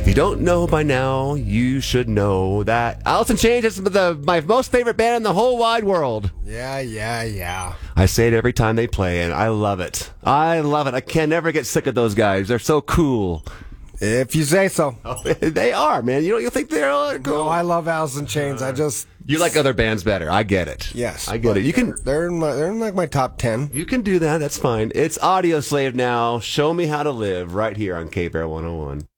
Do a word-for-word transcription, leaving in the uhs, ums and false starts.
you don't know by now, you should know that Alice in Chains is the, my most favorite band in the whole wide world. Yeah, yeah, yeah. I say it every time they play, and I love it. I love it. I can never get sick of those guys. They're so cool. If you say so. Oh, they are, man. You don't you think they're all cool? No, I love Alice in Chains. I just You like other bands better. I get it. yes, I get it. You can They're in my, they're in like my top ten. you can do that. That's fine. It's Audio Slave now. Show me how to live right here on K-Bear one oh one.